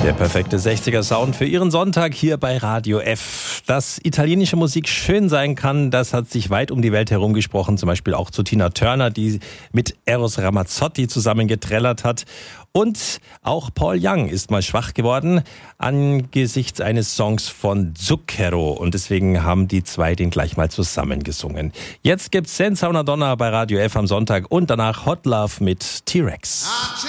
Der perfekte 60er-Sound für Ihren Sonntag hier bei Radio F. Dass italienische Musik schön sein kann, das hat sich weit um die Welt herumgesprochen. Zum Beispiel auch zu Tina Turner, die mit Eros Ramazzotti zusammen getrellert hat. Und auch Paul Young ist mal schwach geworden angesichts eines Songs von Zucchero. Und deswegen haben die zwei den gleich mal zusammen gesungen. Jetzt gibt's Senza una Donna bei Radio F am Sonntag und danach Hot Love mit T-Rex.